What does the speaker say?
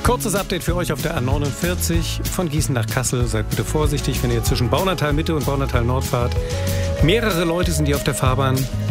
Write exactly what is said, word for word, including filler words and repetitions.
Kurzes Update für euch auf der A neunundvierzig von Gießen nach Kassel. Seid bitte vorsichtig, wenn ihr zwischen Baunatal Mitte und Baunatal Nord fahrt. Mehrere Leute sind hier auf der Fahrbahn.